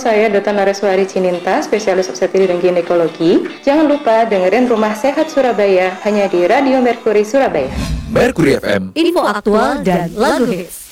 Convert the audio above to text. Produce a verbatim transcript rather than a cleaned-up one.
saya Dr. Nareswari Cininta, spesialis obstetri dan ginekologi. Jangan lupa dengerin Rumah Sehat Surabaya hanya di Radio Mercury Surabaya. Mercury F M, info aktual dan lagu hits.